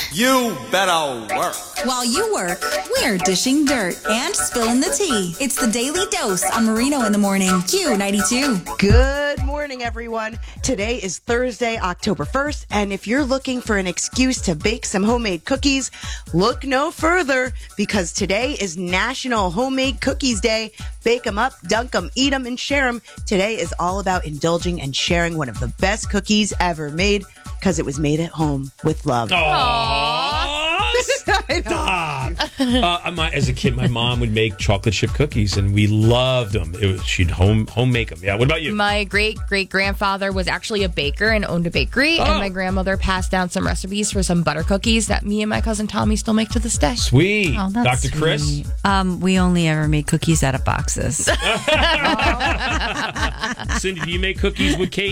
You better work. While you work, we're dishing dirt and spilling the tea. It's the Daily Dose on Marino in the Morning. Q92. Good morning, everyone. Today is Thursday, October 1st, and if you're looking for an excuse to bake some homemade cookies, look no further, because today is National Homemade Cookies Day. Bake them up, dunk them, eat them, and share them. Today is all about indulging and sharing one of the best cookies ever made, because it was made at home with love. Stop. As a kid, my mom would make chocolate chip cookies, and we loved them. She'd home make them. Yeah. What about you? My great-great-grandfather was actually a baker and owned a bakery, and my grandmother passed down some recipes for some butter cookies that me and my cousin Tommy still make to this day. Sweet. Oh, that's Dr. Chris? sweet. We only ever made cookies out of boxes. Cindy, do you make cookies with Kate?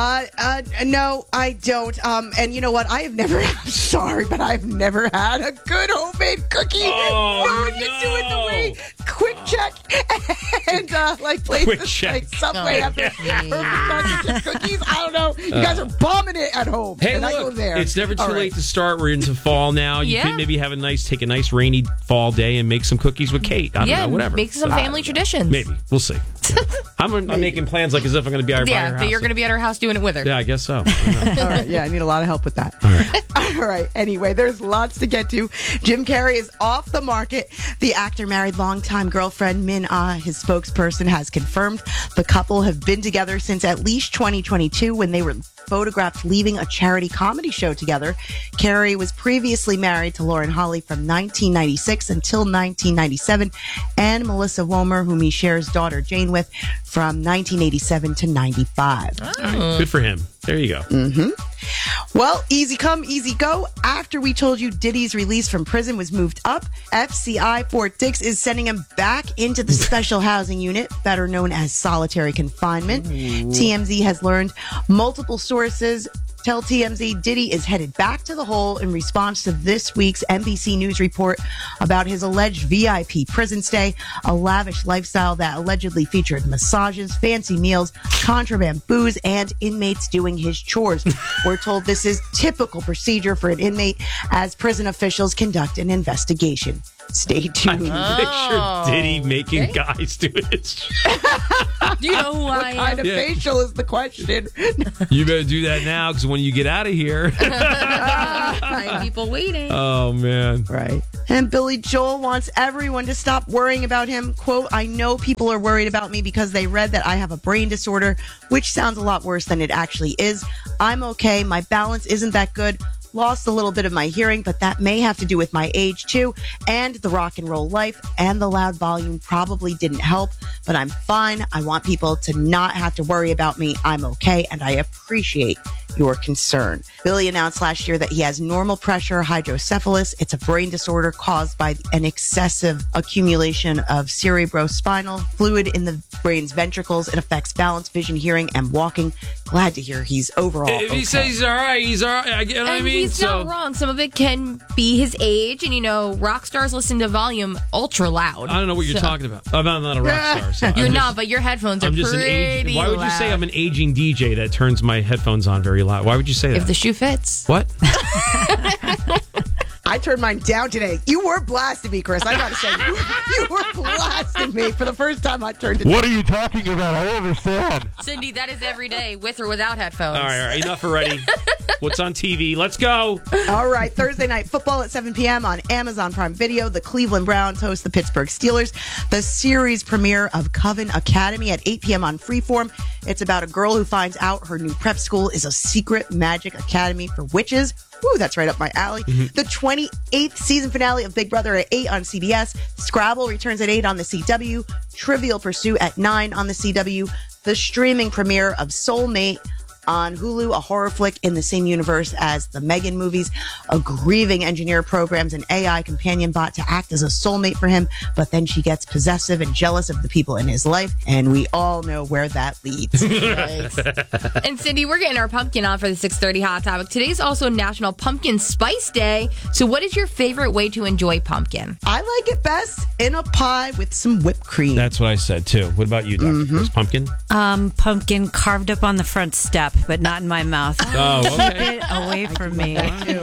No, I don't. And you know what? I have never, I'm sorry, but I've never had a good homemade cookie. Oh, When you do it the way, quick check and places Quick check. like Subway after perfect chocolate chip cookies. I don't know. You guys are bombing it at home. Hey, and I go look, there. it's never too All late right. to start. We're into fall now. You could maybe take a nice rainy fall day and make some cookies with Kate. I don't know, whatever. Make some family traditions. Maybe. We'll see. Yeah. I'm making plans like as if I'm going to be by her Yeah, house. but you're going to be at her house doing it with her. Yeah, I guess so. All right. Yeah, I need a lot of help with that. All right. Anyway, there's lots to get to. Jim Carrey is off the market. The actor married longtime girlfriend Min Ah. His spokesperson has confirmed the couple have been together since at least 2022, when they were photographed leaving a charity comedy show together. Carrey was previously married to Lauren Holly from 1996 until 1997, and Melissa Womer, whom he shares daughter Jane with, from 1987 to 95. All right, good for him. There you go. Well, easy come, easy go. After we told you Diddy's release from prison was moved up, FCI Fort Dix is sending him back into the special housing unit, better known as solitary confinement. TMZ has learned. Multiple sources tell TMZ Diddy is headed back to the hole in response to this week's NBC News report about his alleged VIP prison stay, a lavish lifestyle that allegedly featured massages, fancy meals, contraband booze, and inmates doing his chores. We're told this is typical procedure for an inmate as prison officials conduct an investigation. Stay tuned. Picture Diddy making guys do it. Do you know who I am? What kind of facial is the question? You better do that now, because when you get out of here. People waiting. Oh, man. Right. And Billy Joel wants everyone to stop worrying about him. Quote, I know people are worried about me because they read that I have a brain disorder, which sounds a lot worse than it actually is. I'm okay. My balance isn't that good. Lost a little bit of my hearing, but that may have to do with my age too, and the rock and roll life, and the loud volume probably didn't help, but I'm fine. I want people to not have to worry about me. I'm okay, and I appreciate your concern. Billy announced last year that he has normal pressure hydrocephalus. It's a brain disorder caused by an excessive accumulation of cerebrospinal fluid in the brain's ventricles. It affects balance, vision, hearing, and walking. Glad to hear he's overall If he says he's all right, he's all right. You know what I mean? He's not wrong. Some of it can be his age, and rock stars listen to volume ultra loud. I don't know what you're talking about. I'm not a rock star. So You're not, but your headphones are I'm just pretty Why would you say loud. I'm an aging DJ that turns my headphones on very loud? Why would you say that? If the shoe fits. What? I turned mine down today. You were blasting me, Chris. I gotta say, you were blasting me for the first time I turned it down. What are you talking about? I don't understand. Cindy, that is every day, with or without headphones. All right. Enough already. What's on TV? Let's go. All right, Thursday night football at 7 p.m. on Amazon Prime Video. The Cleveland Browns host the Pittsburgh Steelers. The series premiere of Coven Academy at 8 p.m. on Freeform. It's about a girl who finds out her new prep school is a secret magic academy for witches. Woo, that's right up my alley. The 28th season finale of Big Brother at 8 on CBS. Scrabble returns at 8 on the CW. Trivial Pursuit at 9 on the CW. The streaming premiere of Soulmate on Hulu, a horror flick in the same universe as the Megan movies. A grieving engineer programs an AI companion bot to act as a soulmate for him, but then she gets possessive and jealous of the people in his life, and we all know where that leads. And Cindy, we're getting our pumpkin on for the 6:30 Hot Topic. Today's also National Pumpkin Spice Day. So what is your favorite way to enjoy pumpkin? I like it best in a pie with some whipped cream. That's what I said, too. What about you, Dr. Chris? Pumpkin? Pumpkin carved up on the front step, but not in my mouth. Oh, okay. Keep it away from me.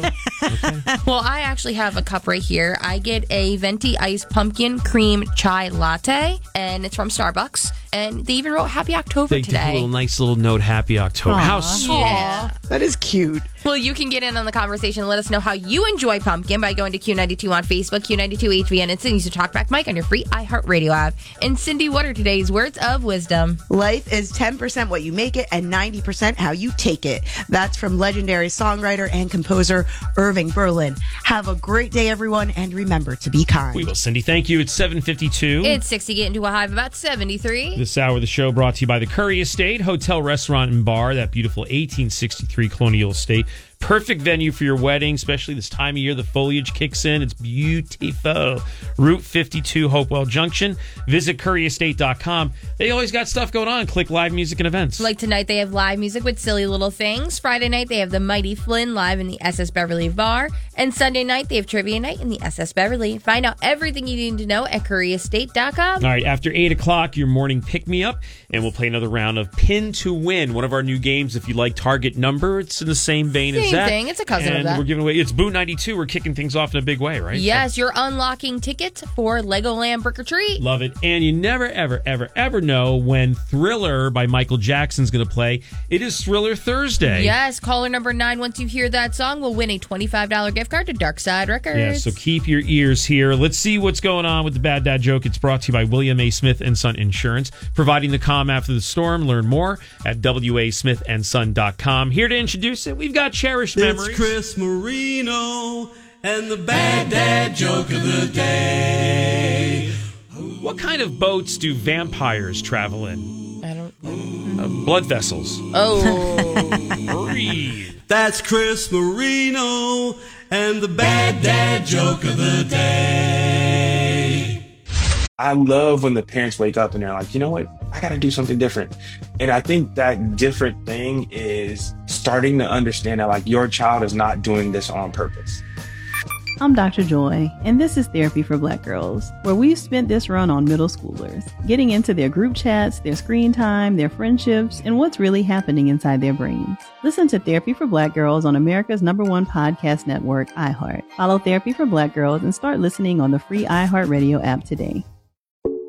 Well, I actually have a cup right here. I get a venti iced pumpkin cream chai latte, and it's from Starbucks. And they even wrote Happy October They did a today. little nice little note, Happy October. How sweet. Yeah. That is cute. Well, you can get in on the conversation and let us know how you enjoy pumpkin by going to Q92 on Facebook, Q92 HVN, and Cindy's Talkback Mike on your free iHeartRadio app. And Cindy, what are today's words of wisdom? Life is 10% what you make it and 90% how you take it. That's from legendary songwriter and composer Irving Berlin. Have a great day, everyone, and remember to be kind. We will, Cindy. Thank you. It's 7:52. It's 60, getting to a high of about 73. This hour of the show brought to you by the Curry Estate Hotel, Restaurant, and Bar, that beautiful 1863 colonial estate. Perfect venue for your wedding, especially this time of year. The foliage kicks in. It's beautiful. Route 52, Hopewell Junction. Visit curryestate.com. They always got stuff going on. Click live music and events. Like tonight, they have live music with Silly Little Things. Friday night, they have the Mighty Flynn live in the SS Beverly Bar. And Sunday night, they have Trivia Night in the SS Beverly. Find out everything you need to know at curryestate.com. All right, after 8 o'clock, your morning pick-me-up, and we'll play another round of Pin to Win, one of our new games. If you like Target Number, it's in the same vein as Same that. thing. It's a cousin and of that. We're giving away, it's Boo 92. We're kicking things off in a big way, right? Yes, you're unlocking tickets for Legoland Brick or Treat. Love it. And you never, ever, ever, ever know when Thriller by Michael Jackson's going to play. It is Thriller Thursday. Yes, caller number 9, once you hear that song, will win a $25 gift card to Dark Side Records. Yeah, so keep your ears here. Let's see what's going on with the Bad Dad Joke. It's brought to you by William A. Smith & Son Insurance, providing the calm after the storm. Learn more at wasmithandson.com. Here to introduce it, we've got Cherished Memories. It's Chris Marino and the Bad Dad Joke of the Day. What kind of boats do vampires travel in? I don't know. Blood vessels. Oh. Breathe. That's Chris Marino and the Bad Dad Joke of the Day. I love when the parents wake up and they're like, you know what? I got to do something different. And I think that different thing is starting to understand that like your child is not doing this on purpose. I'm Dr. Joy, and this is Therapy for Black Girls, where we've spent this run on middle schoolers, getting into their group chats, their screen time, their friendships, and what's really happening inside their brains. Listen to Therapy for Black Girls on America's #1 podcast network, iHeart. Follow Therapy for Black Girls and start listening on the free iHeartRadio app today.